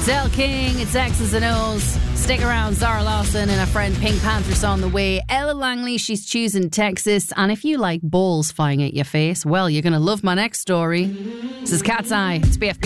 Zell King, it's X's and O's. Stick around, Zara Lawson and her friend Pink Panther's on the way. Ella Langley, she's choosing Texas. And if you like balls flying at your face, well, you're going to love my next story. This is Cat's Eye. It's BFB.